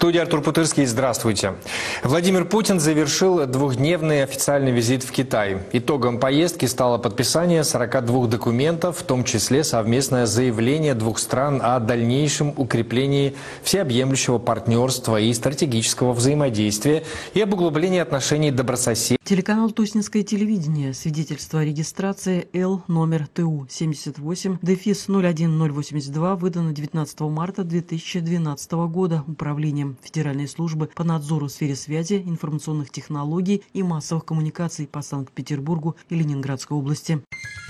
В студии Артур Путырский. Здравствуйте. Владимир Путин завершил двухдневный официальный визит в Китай. Итогом поездки стало подписание 42 документов, в том числе совместное заявление двух стран о дальнейшем укреплении всеобъемлющего партнерства и стратегического взаимодействия и об углублении отношений добрососедей. Телеканал «Тоснинское телевидение». Свидетельство о регистрации Л номер ТУ 78-01082 выдано 19 марта 2012 года Управлением Федеральной службы по надзору в сфере связи, информационных технологий и массовых коммуникаций по Санкт-Петербургу и Ленинградской области.